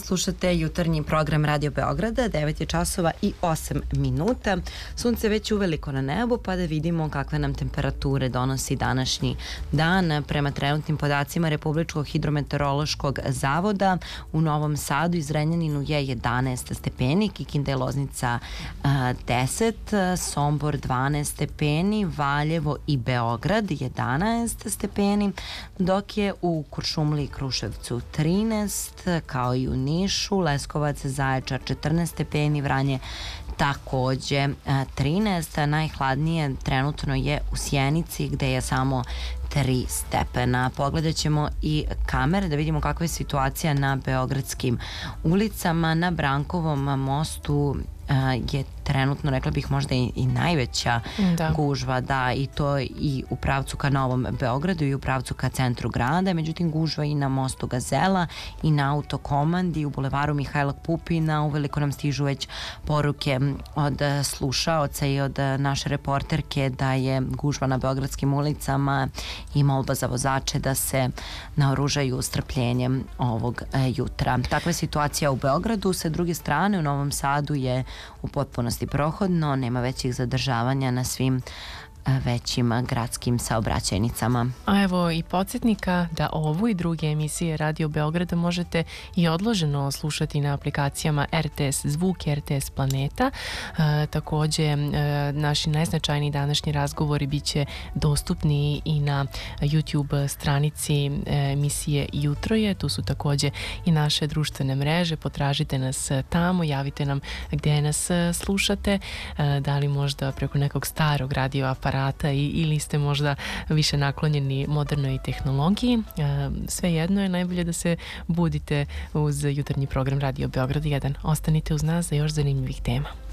slušate jutarnji program Radio Beograda, 9 je časova i 8 minuta. Sunce već uveliko na nebu, pa da vidimo kakve nam temperature donosi današnji dan. Prema trenutnim podacima Republičkog hidrometeorološkog zavoda, u Novom Sadu i Zrenjaninu je 11 stepeni, Kikinda i Loznica 10, Sombor 12 stepeni, Valjevo i Beograd 11 stepeni, dok je u Kuršumliji i Kruševcu 13, kao i u Nišu, Leskovac, Zaječar 14 stepeni, Vranje takođe 13. Najhladnije trenutno je u Sjenici gde je samo 3 stepena. Pogledat ćemo i kamere da vidimo kakva je situacija na beogradskim ulicama. Na Brankovom mostu je trenutno, rekla bih, možda i najveća gužva, da, i to i u pravcu ka Novom Beogradu i u pravcu ka centru grada, međutim gužva i na mostu Gazela i na Autokomandi, u bulevaru Mihajla Pupina. Uveliko nam stižu već poruke od slušaoca i od naše reporterke da je gužva na beogradskim ulicama i molba za vozače da se naoružaju strpljenjem ovog jutra. Takva je situacija u Beogradu. Sa druge strane, u Novom Sadu je u potpunosti prohodno, nema većih zadržavanja na svim većim gradskim saobraćajnicama. A evo i podsjetnika da ovu i druge emisije Radio Beograda možete i odloženo slušati na aplikacijama RTS Zvuk i RTS Planeta. Takođe, naši najznačajniji današnji razgovori bit će dostupni i na YouTube stranici emisije Jutro je. Tu su takođe i naše društvene mreže. Potražite nas tamo, javite nam gde nas slušate, da li možda preko nekog starog radio aparata ili ste možda više naklonjeni modernoj tehnologiji. Svejedno je najbolje da se budite uz jutarnji program Radio Beograd 1. Ostanite uz nas za još zanimljivih tema.